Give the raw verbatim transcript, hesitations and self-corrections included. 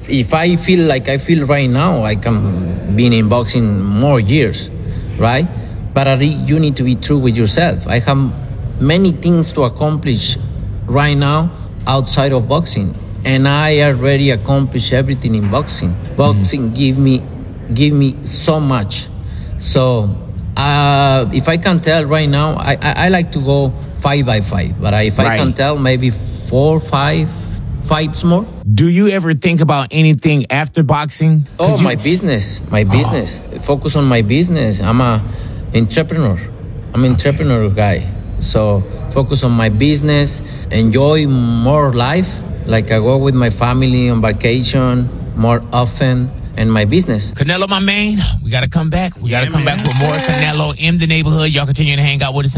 If I feel like I feel right now, I can be in boxing more years, right? But I re- you need to be true with yourself. I have many things to accomplish right now outside of boxing, and I already accomplished everything in boxing. Boxing mm-hmm. give me give me so much. So uh, if I can tell right now, I, I, I like to go fight by fight. But if right. I can tell, maybe four, five fights more. Do you ever think about anything after boxing? Oh, you... my business, my business. Oh. Focus on my business. I'm a entrepreneur. I'm an okay. entrepreneur guy. So focus on my business, enjoy more life. Like I go with my family on vacation more often, and my business. Canelo, my man, we got to come back. We got to yeah, come man. back with more Canelo in the neighborhood. Y'all continue to hang out with us.